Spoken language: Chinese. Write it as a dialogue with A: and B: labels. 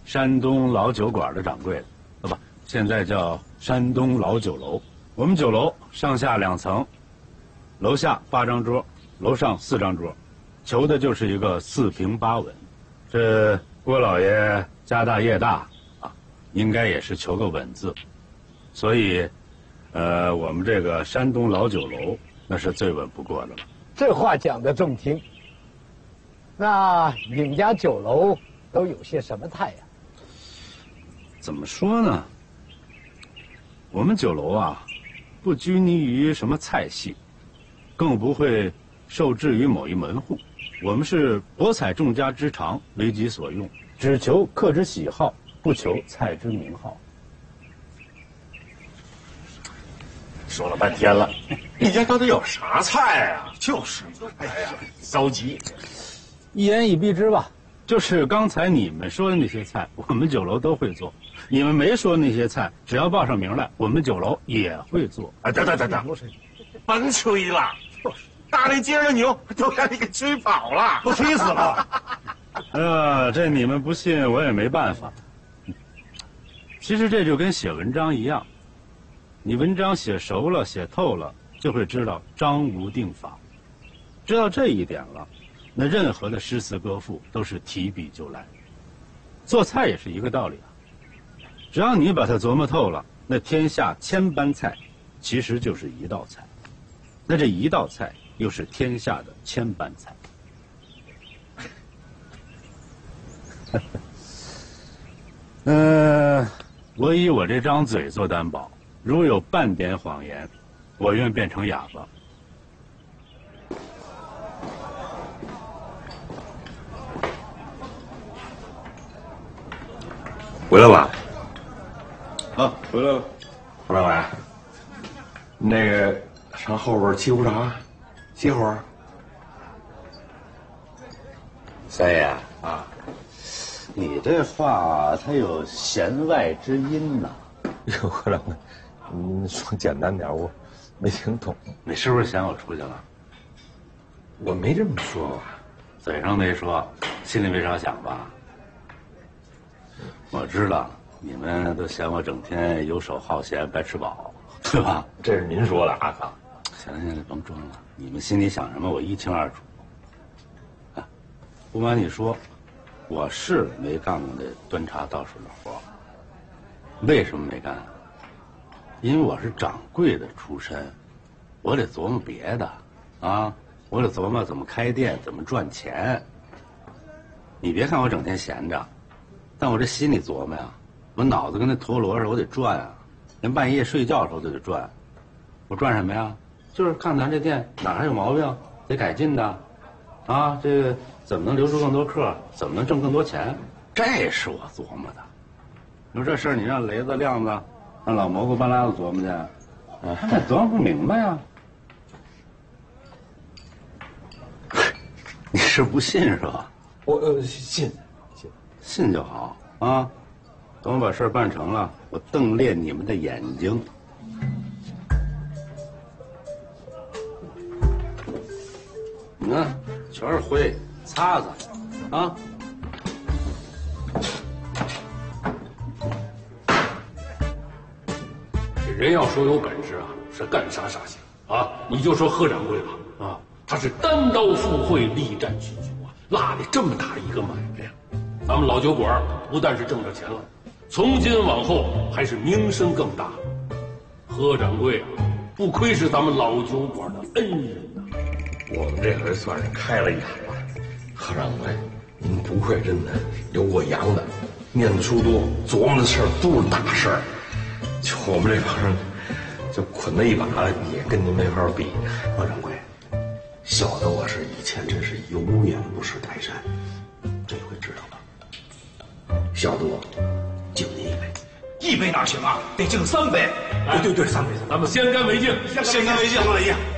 A: 山东老酒馆的掌柜的，不，现在叫山东老酒楼。我们酒楼上下2层，楼下8张桌，楼上4张桌，求的就是一个4平8稳。这郭老爷家大业大啊，应该也是求个稳字，所以，我们这个山东老酒楼那是最稳不过的了。
B: 这话讲得中听。那你们家酒楼都有些什么菜呀？
A: 怎么说呢？我们酒楼啊，不拘泥于什么菜系，更不会受制于某一门户。我们是博采众家之长，为己所用，只求客之喜好，不求菜之名号。
C: 说了半天了，你家到底有啥菜啊？就是，哎呀，着急。
A: 一言以蔽之吧，就是刚才你们说的那些菜，我们酒楼都会做；你们没说那些菜，只要报上名来，我们酒楼也会做。
C: 啊，等，甭吹了，大雷街上的牛都让你给吹跑了，
B: 都吹死了。
A: 这你们不信，我也没办法。其实这就跟写文章一样，你文章写熟了、写透了，就会知道章无定法。知道这一点了，那任何的诗词歌赋都是提笔就来。做菜也是一个道理啊，只要你把它琢磨透了，那天下千般菜，其实就是一道菜。那这一道菜又是天下的千般菜。我以我这张嘴做担保，如有半点谎言，我愿变成哑巴。
C: 回来了。
A: 啊，回来了。
C: 胡大伟，那个上后边沏壶茶，歇会儿。
D: 三爷
C: 啊，
D: 你这话它有弦外之音呐。
C: 哟，何掌柜，你说简单点，我没听懂。
A: 你是不是嫌我出去了？
C: 我没这么说吧？
A: 嘴上没说，心里没少想吧？我知道你们都嫌我整天游手好闲、白吃饱，对吧？
C: 这是您说的啊！
A: 行，甭装了，你们心里想什么我一清二楚。啊，不瞒你说，我是没干过那端茶倒水的活。为什么没干？因为我是掌柜的出身，我得琢磨别的啊，我得琢磨怎么开店，怎么赚钱。你别看我整天闲着，但我这心里琢磨呀，我脑子跟那陀螺似的，我得转啊，连半夜睡觉的时候都得转。我转什么呀？就是看咱这店哪还有毛病，得改进的，啊，这个怎么能留住更多客，怎么能挣更多钱，这是我琢磨的。你说这事儿，你让雷子、亮子、让老蘑菇、半拉子琢磨去，他琢磨不明白呀。你是不信是吧？
C: 我信
A: 就好啊。等我把事儿办成了，我瞪裂你们的眼睛。你看，全是灰，擦擦，啊。
E: 人要说有本事啊，是干啥啥行啊！你就说贺掌柜吧，啊，他是单刀赴会，力战群雄啊，落了这么大一个买卖呀！咱们老酒馆不但是挣着钱了，从今往后还是名声更大。贺掌柜啊，不愧是咱们老酒馆的恩人呐！
C: 我们这回算是开了眼了。贺掌柜，您不愧真的有过洋的，念的书多，琢磨的事儿都是大事儿。就我们这帮人，就捆在一把，也跟您没法比。
F: 贺掌柜，小的我是以前真是永远不识泰山，这回知道了。小的我敬您一杯。
G: 一杯哪行啊？得敬3杯。
E: 对，3杯，咱们先干为敬，
G: 先干为敬。